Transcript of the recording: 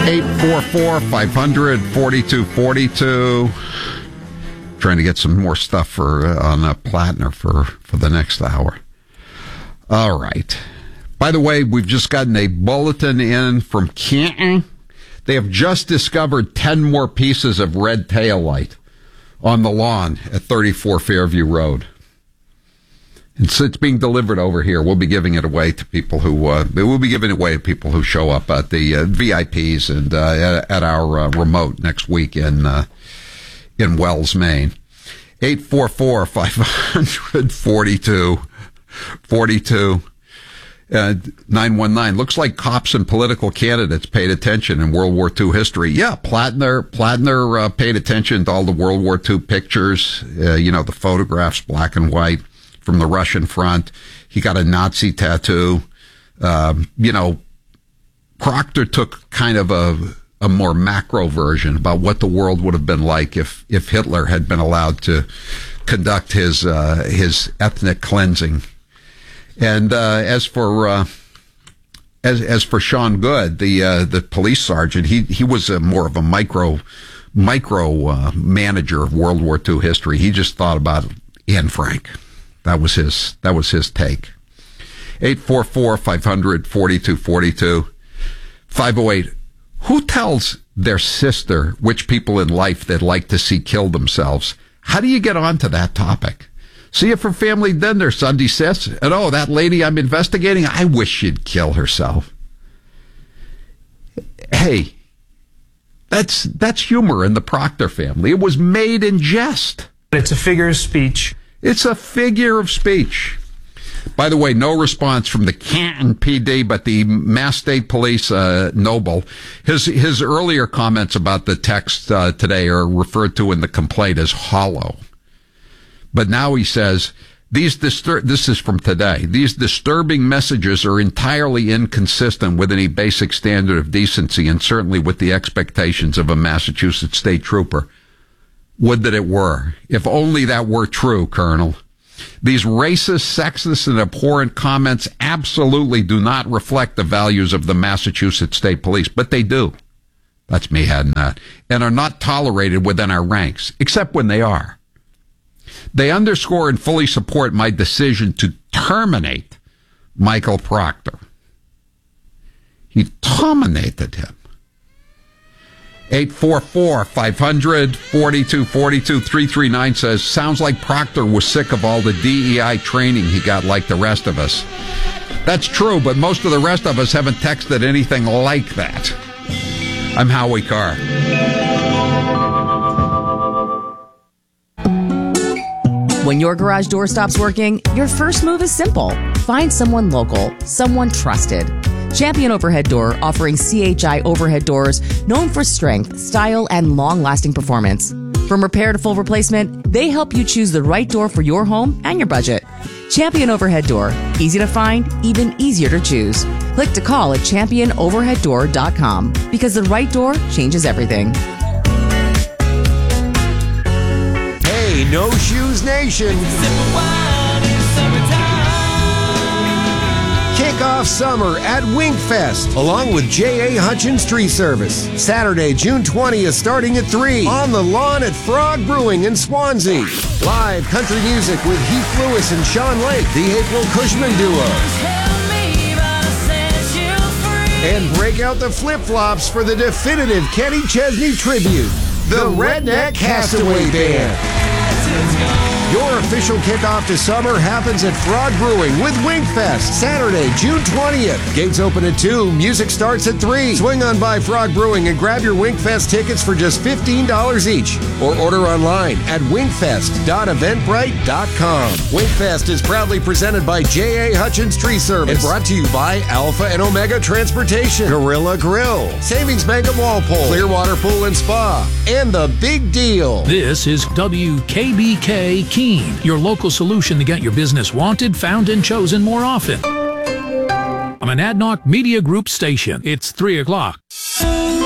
844-500-4242. Trying to get some more stuff on Plattner for the next hour. All right. By the way, we've just gotten a bulletin in from Canton. They have just discovered 10 more pieces of red taillight on the lawn at 34 Fairview Road. And so it's being delivered over here. We'll be giving it away to people who show up at the VIPs and at our remote next week in Wells, Maine. 844-500-4242. 919. Looks like cops and political candidates paid attention in World War II history. Yeah, Plattner paid attention to all the World War II pictures, the photographs, black and white, from the Russian front. He got a Nazi tattoo. Proctor took kind of a more macro version about what the world would have been like if Hitler had been allowed to conduct his ethnic cleansing. And as for Sean Good, the police sergeant, he was more of a micro manager of World War II history. He just thought about Anne Frank. That was his take. 844-500-4242. 508. Who tells their sister which people in life they'd like to see kill themselves? How do you get onto that topic? See if her family dinner Sunday says, and that lady I'm investigating, I wish she'd kill herself. Hey, that's humor in the Proctor family. It was made in jest. It's a figure of speech. It's a figure of speech. By the way, no response from the Canton PD, but the Mass State Police, Noble. His earlier comments about the text today are referred to in the complaint as hollow. But now he says, this is from today, these disturbing messages are entirely inconsistent with any basic standard of decency and certainly with the expectations of a Massachusetts state trooper. Would that it were. If only that were true, Colonel. These racist, sexist, and abhorrent comments absolutely do not reflect the values of the Massachusetts State Police, but they do. That's me adding that. And are not tolerated within our ranks, except when they are. They underscore and fully support my decision to terminate Michael Proctor. He terminated him. 844-500-4242. 339 says, sounds like Proctor was sick of all the DEI training he got like the rest of us. That's true, but most of the rest of us haven't texted anything like that. I'm Howie Carr. When your garage door stops working, your first move is simple. Find someone local, someone trusted. Champion Overhead Door, offering CHI overhead doors known for strength, style, and long-lasting performance. From repair to full replacement, they help you choose the right door for your home and your budget. Champion Overhead Door. Easy to find, even easier to choose. Click to call at championoverheaddoor.com because the right door changes everything. Hey, No Shoes Nation. Kick off summer at Winkfest, along with J.A. Hutchins Tree Service. Saturday, June 20th, starting at 3, on the lawn at Frog Brewing in Swansea. Live country music with Heath Lewis and Sean Lake, the April Cushman Duo. And break out the flip-flops for the definitive Kenny Chesney tribute, the Redneck Castaway Band. Your official kickoff to summer happens at Frog Brewing with Winkfest, Saturday, June 20th. Gates open at 2, music starts at 3. Swing on by Frog Brewing and grab your Winkfest tickets for just $15 each. Or order online at winkfest.eventbrite.com. Winkfest is proudly presented by J.A. Hutchins Tree Service and brought to you by Alpha and Omega Transportation, Gorilla Grill, Savings Bank of Walpole, Clearwater Pool and Spa, and The Big Deal. This is WKBK Keene, your local solution to get your business wanted, found, and chosen more often. I'm an Adnoc Media Group station. It's 3 o'clock.